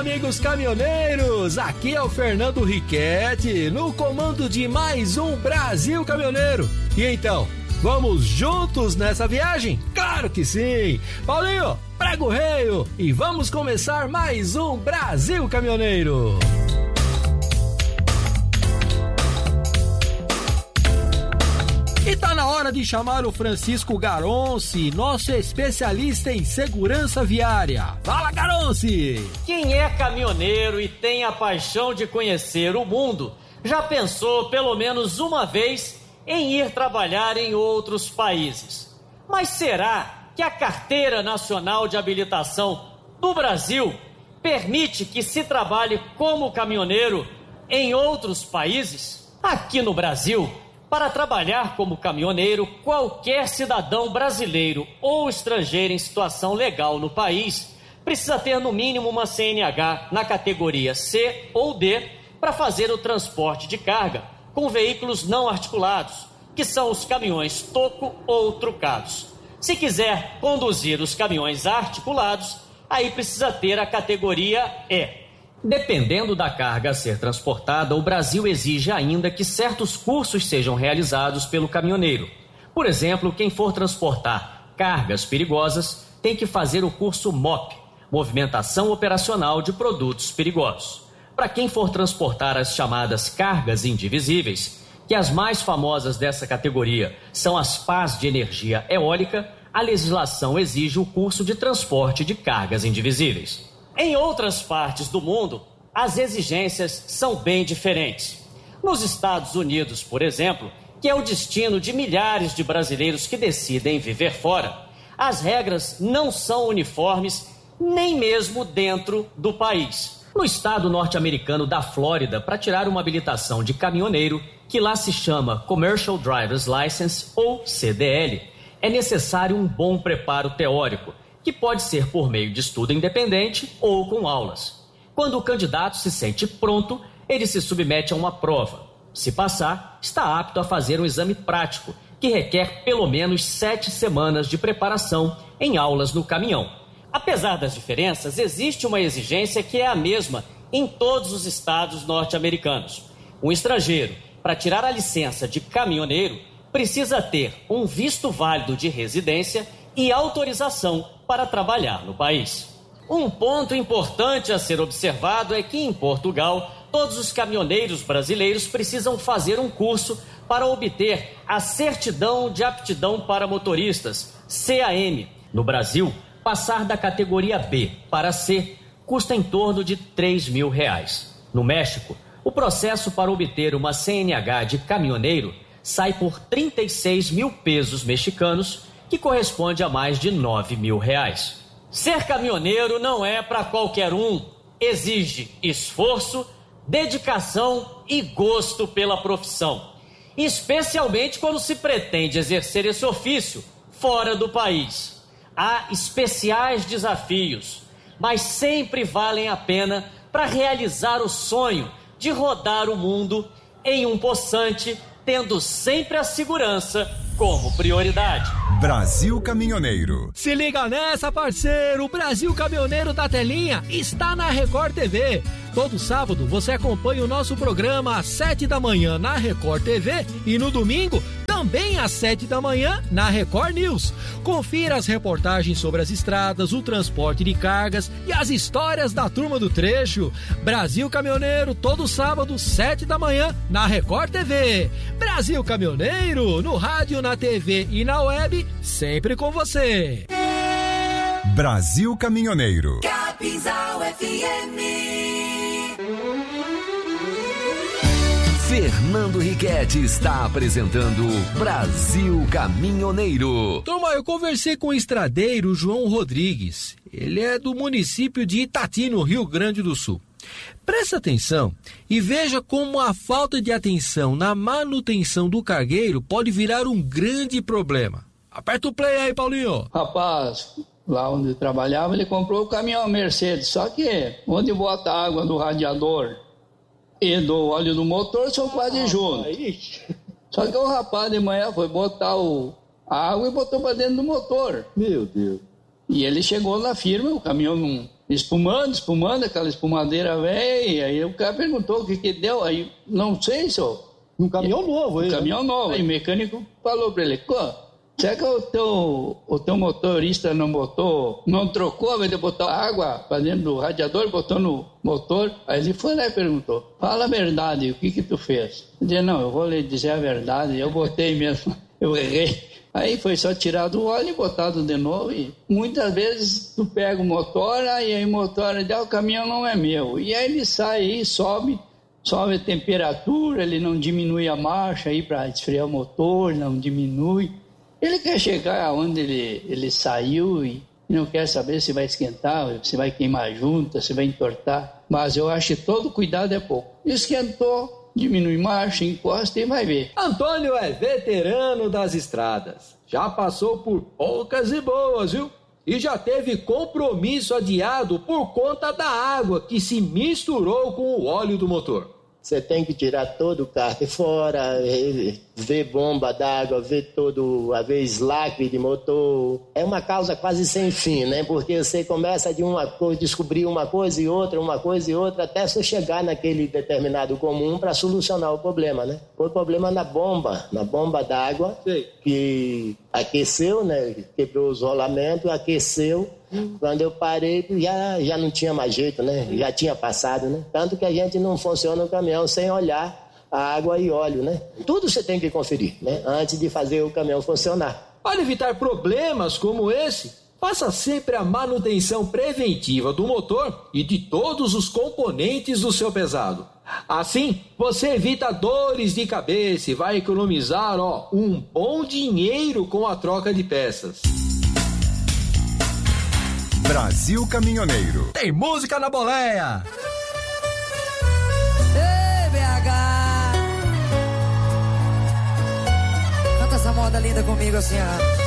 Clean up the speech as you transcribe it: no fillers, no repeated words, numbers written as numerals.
amigos caminhoneiros, aqui é o Fernando Riquetti, no comando de mais um Brasil Caminhoneiro. E então, vamos juntos nessa viagem? Claro que sim! Paulinho, prega o reio e vamos começar mais um Brasil Caminhoneiro. E tá na hora de chamar o Francisco Garonci, nosso especialista em segurança viária. Fala, Garonci! Quem é caminhoneiro e tem a paixão de conhecer o mundo, já pensou pelo menos uma vez em ir trabalhar em outros países. Mas será que a Carteira Nacional de Habilitação do Brasil permite que se trabalhe como caminhoneiro em outros países? Aqui no Brasil, para trabalhar como caminhoneiro, qualquer cidadão brasileiro ou estrangeiro em situação legal no país precisa ter no mínimo uma CNH na categoria C ou D para fazer o transporte de carga com veículos não articulados, que são os caminhões toco ou trucados. Se quiser conduzir os caminhões articulados, aí precisa ter a categoria E. Dependendo da carga a ser transportada, o Brasil exige ainda que certos cursos sejam realizados pelo caminhoneiro. Por exemplo, quem for transportar cargas perigosas tem que fazer o curso MOP, Movimentação Operacional de Produtos Perigosos. Para quem for transportar as chamadas cargas indivisíveis, que as mais famosas dessa categoria são as pás de energia eólica, a legislação exige o curso de transporte de cargas indivisíveis. Em outras partes do mundo, as exigências são bem diferentes. Nos Estados Unidos, por exemplo, que é o destino de milhares de brasileiros que decidem viver fora, as regras não são uniformes nem mesmo dentro do país. No estado norte-americano da Flórida, para tirar uma habilitação de caminhoneiro, que lá se chama Commercial Driver's License ou CDL, é necessário um bom preparo teórico, que pode ser por meio de estudo independente ou com aulas. Quando o candidato se sente pronto, ele se submete a uma prova. Se passar, está apto a fazer um exame prático, que requer pelo menos 7 semanas de preparação em aulas no caminhão. Apesar das diferenças, existe uma exigência que é a mesma em todos os estados norte-americanos. Um estrangeiro, para tirar a licença de caminhoneiro, precisa ter um visto válido de residência e autorização para trabalhar no país. Um ponto importante a ser observado é que em Portugal, todos os caminhoneiros brasileiros precisam fazer um curso para obter a Certidão de Aptidão para Motoristas, CAM. No Brasil, passar da categoria B para C custa em torno de R$3.000. No México, o processo para obter uma CNH de caminhoneiro sai por 36 mil pesos mexicanos, que corresponde a mais de R$9.000. Ser caminhoneiro não é para qualquer um. Exige esforço, dedicação e gosto pela profissão. Especialmente quando se pretende exercer esse ofício fora do país. Há especiais desafios, mas sempre valem a pena para realizar o sonho de rodar o mundo em um possante, tendo sempre a segurança como prioridade. Brasil Caminhoneiro. Se liga nessa, parceiro! O Brasil Caminhoneiro da Telinha está na Record TV. Todo sábado você acompanha o nosso programa às 7 da manhã na Record TV e no domingo também às 7 da manhã na Record News. Confira as reportagens sobre as estradas, o transporte de cargas e as histórias da turma do trecho. Brasil Caminhoneiro, todo sábado, 7 da manhã na Record TV. Brasil Caminhoneiro, no rádio, na TV e na web, sempre com você. Brasil Caminhoneiro. Capinzal FM. Fernando Riquetti está apresentando Brasil Caminhoneiro. Turma, eu conversei com o estradeiro João Rodrigues. Ele é do município de Itati, no Rio Grande do Sul. Presta atenção e veja como a falta de atenção na manutenção do cargueiro pode virar um grande problema. Aperta o play aí, Paulinho. Rapaz, lá onde eu trabalhava, ele comprou o caminhão Mercedes, só que onde bota a água do radiador e do óleo do motor são quase juntos. Só que o rapaz de manhã foi botar a água e botou para dentro do motor. Meu Deus. E ele chegou na firma, o caminhão espumando, aquela espumadeira velha. Aí o cara perguntou o que deu. Aí, não sei, senhor. Um caminhão novo, hein? Um caminhão novo. Aí o mecânico falou para ele, será que o teu motorista não trocou, ao invés de botar água para dentro do radiador, botou no motor? Aí ele foi lá e perguntou, fala a verdade, o que tu fez? Eu disse, não, eu vou lhe dizer a verdade, eu botei mesmo, eu errei. Aí foi só tirado o óleo e botado de novo. E muitas vezes tu pega o motor, aí o motor diz, o caminhão não é meu. E aí ele sai aí, sobe a temperatura, ele não diminui a marcha aí para esfriar o motor, não diminui. Ele quer chegar onde ele saiu e não quer saber se vai esquentar, se vai queimar junta, se vai entortar. Mas eu acho que todo cuidado é pouco. Esquentou, diminui marcha, encosta e vai ver. Antônio é veterano das estradas. Já passou por poucas e boas, viu? E já teve compromisso adiado por conta da água que se misturou com o óleo do motor. Você tem que tirar todo o kart fora, ver bomba d'água, ver a vez lacre de motor. É uma causa quase sem fim, né? Porque você começa de uma coisa, descobrir uma coisa e outra, até você chegar naquele determinado comum para solucionar o problema, né? Foi problema na bomba d'água, que aqueceu, né? Quebrou os rolamentos, aqueceu. Quando eu parei, já não tinha mais jeito, né? Já tinha passado, né? Tanto que a gente não funciona o caminhão sem olhar a água e óleo, né? Tudo você tem que conferir, né? Antes de fazer o caminhão funcionar. Para evitar problemas como esse, faça sempre a manutenção preventiva do motor e de todos os componentes do seu pesado. Assim, você evita dores de cabeça e vai economizar, um bom dinheiro com a troca de peças. Brasil Caminhoneiro. Tem música na boleia. Ei, BH! Canta essa moda linda comigo assim, ó.